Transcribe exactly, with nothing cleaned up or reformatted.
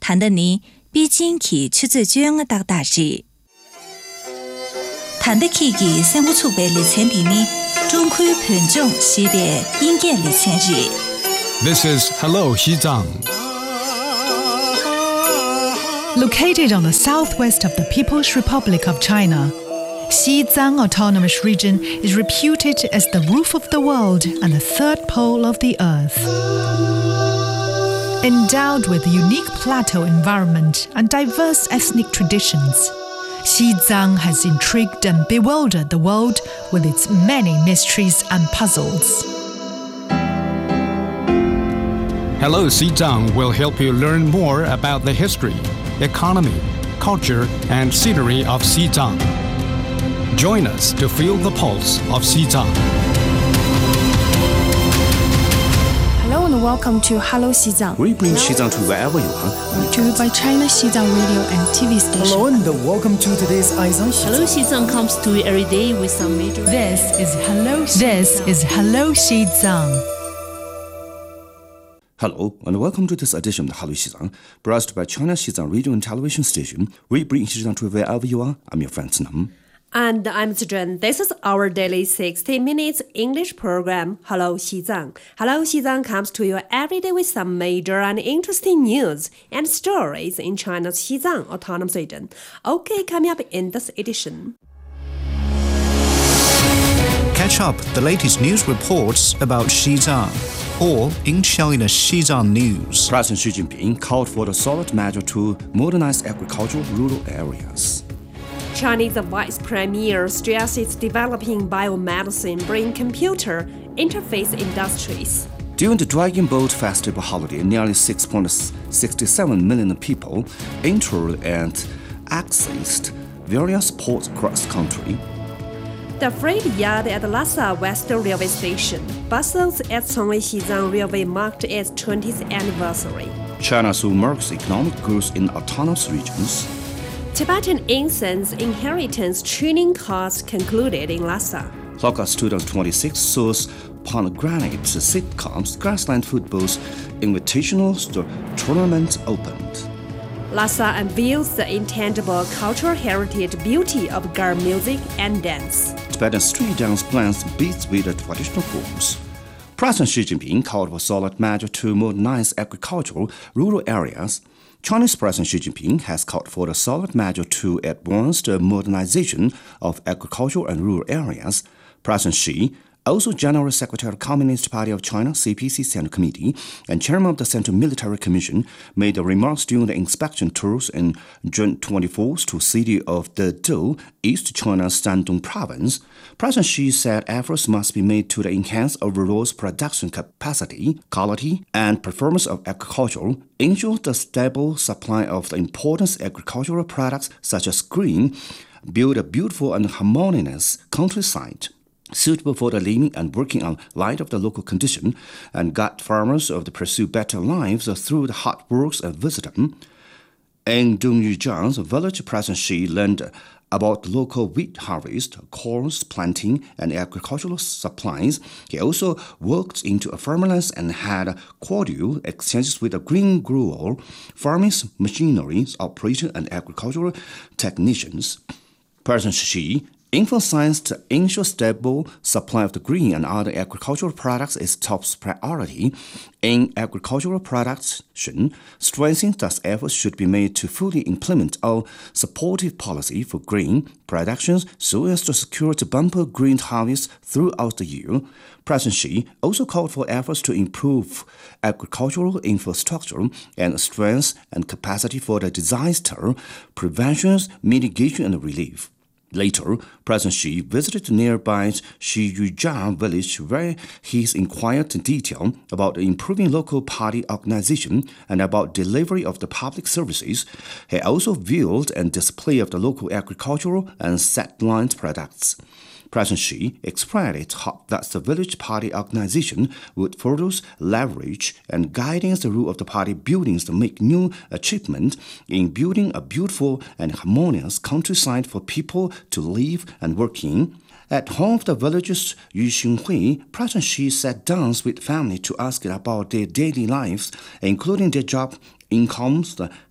谈的呢比近期出最重的大大事。谈得起的生活储备里程的呢，中区盘中系列应届里程日。 This is Hello Xizang. Located on the southwest of the People's Republic of China, Xizang Autonomous Region is reputed as the roof of the world and the third pole of the earth. Endowed with a unique plateau environment and diverse ethnic traditions, Xizang has intrigued and bewildered the world with its many mysteries and puzzles. Hello Xizang will help you learn more about the history, economy, culture, and scenery of Xizang. Join us to feel the pulse of Xizang. Hello and welcome to Hello Xizang. We bring Xizang to wherever you are. Brought to you by China Xizang Radio and T V station. Hello and welcome to today's Aizang Xizang. Hello Xizang comes to you every day with some major... This is Hello Xizang. This is Hello Xizang. Hello and welcome to this edition of Hello Xizang, brought by China Xizang Radio and Television Station. We bring Xizang to wherever you are. I'm your friend Nam. And I'm Zhen. This is our daily sixty minutes English program, Hello Xizang. Hello Xizang comes to you every day with some major and interesting news and stories in China's Xizang Autonomous Region. Okay, coming up in this edition. Catch up the latest news reports about Xizang, all in China Xizang News. President Xi Jinping called for the solid measure to modernize agricultural rural areas. Chinese Vice Premier stresses developing biomedicine bring computer interface industries. During the Dragon Boat Festival holiday, nearly six point six seven million people entered and accessed various ports across the country. The freight yard at Lhasa Western Railway Station, bustles at Congwei Xizang Railway marked its twentieth anniversary. China soon marks economic growth in autonomous regions. Tibetan incense inheritance training course concluded in Lhasa. August twenty twenty-six saw pomegranate sitcoms Grassland Football's Invitational Tournament opened. Lhasa unveils the intangible cultural heritage beauty of Gar music and dance. Tibetan street dance blends beats with the traditional forms. President Xi Jinping called for solid measure to modernize agricultural rural areas. Chinese President Xi Jinping has called for the solid measure to advance the modernization of agricultural and rural areas. President Xi, also General Secretary of the Communist Party of China, C P C Central Committee, and Chairman of the Central Military Commission, made the remarks during the inspection tours in June twenty-fourth to the city of Dedou, East China's Shandong Province. President Xi said efforts must be made to enhance overall production capacity, quality, and performance of agriculture, ensure the stable supply of the important agricultural products such as grain, build a beautiful and harmonious countryside suitable for the living and working on light of the local condition, and guide farmers to pursue better lives through the hard works and wisdom. In Dongyujiang's village, President Xi learned about local wheat harvest, corn planting, and agricultural supplies. He also worked into farmlands and had cordial exchanges with the green grower, farming machinery operator, and agricultural technicians. President Xi emphasized to ensure stable supply of the grain and other agricultural products is top priority. In agricultural production, strengthening thus efforts should be made to fully implement our supportive policy for grain production so as to secure the bumper grain harvest throughout the year. President Xi also called for efforts to improve agricultural infrastructure and strength and capacity for the disaster prevention, mitigation, and relief. Later, President Xi visited the nearby Xiyujiang village where he inquired in detail about improving local party organization and about delivery of the public services. He also viewed and display of the local agricultural and satellite products. President Xi expressed hope that the village party organization would further leverage and guidance the role of the party buildings to make new achievement in building a beautiful and harmonious countryside for people to live and work in. At home of the villagers Yu Xinghui, President Xi sat down with family to ask about their daily lives, including their job, incomes, the